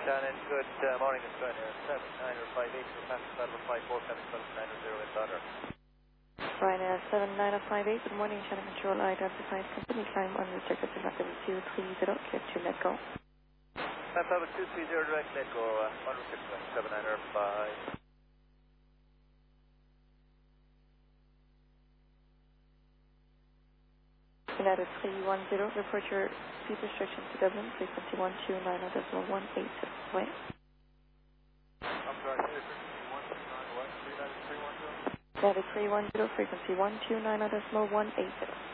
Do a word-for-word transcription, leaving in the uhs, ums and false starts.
Shannon, good uh, morning. It's Ryanair seven nine five eight, for passenger level five four seven seven nine zero in Donner. Ryanair seven nine five eight, good morning. Shannon Control, identified company climb unrestricted to level two three zero, clear to let go. That's level two three zero, direct let go, uh, unrestricted, seven nine five. United three one zero, report your speed restriction to Dublin, frequency one two nine decimal one eight zero. Wait. I'm sorry, frequency one two nine what? three nine three one zero? United three one zero, frequency one two nine decimal one eight zero.